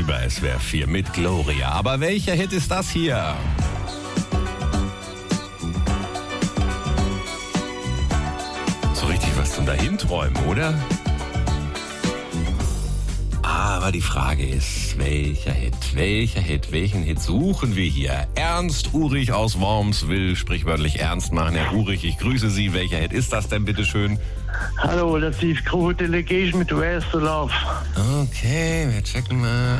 bei SWR 4 mit Gloria. Aber welcher Hit ist das hier? So richtig was zum Dahinträumen, oder? Aber die Frage ist, welchen Hit suchen wir hier? Ernst Uhrig aus Worms will sprichwörtlich ernst machen. Herr Uhrig, ich grüße Sie. Welcher Hit ist das denn, bitteschön? Hallo, das ist die Crew Delegation mit Where's the Love. Okay, wir checken mal.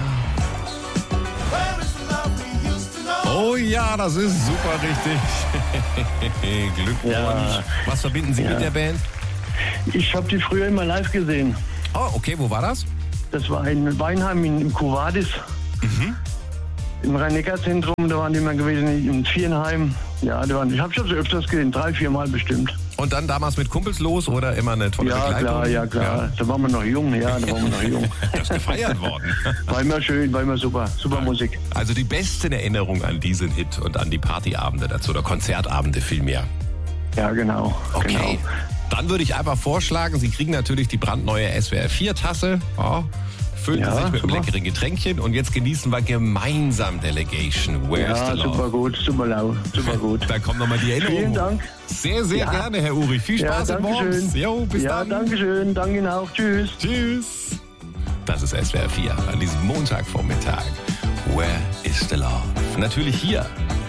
Oh ja, das ist super richtig. Glückwunsch. Ja. Was verbinden Sie mit der Band? Ich habe die früher immer live gesehen. Oh, okay, wo war das? Das war in Weinheim im Cuvadis. Im Rhein-Neckar-Zentrum, da waren die immer gewesen, in Vierenheim. Ja, ich habe schon so öfters gesehen, 3-4 Mal bestimmt. Und dann damals mit Kumpels los oder immer eine tolle Begleitung? Ja, klar. Da waren wir noch jung, Das ist gefeiert worden. War immer schön, war immer super Musik. Also die besten Erinnerungen an diesen Hit und an die Partyabende dazu, oder Konzertabende vielmehr. Ja, genau. Okay. Genau. Dann würde ich einfach vorschlagen, Sie kriegen natürlich die brandneue SWR 4 Tasse. Ja, füllen Sie sich mit einem leckeren Getränkchen und jetzt genießen wir gemeinsam Delegation. Where's the Love? Super gut, super gut. Da kommen nochmal die Erinnerungen. Vielen Dank. Sehr, sehr gerne, Herr Uhrig. Viel Spaß in Worms. Jo, bis dann. Ja, danke schön. Danke Ihnen auch. Tschüss. Tschüss. Das ist SWR 4 an diesem Montagvormittag. Where is the Love? Natürlich hier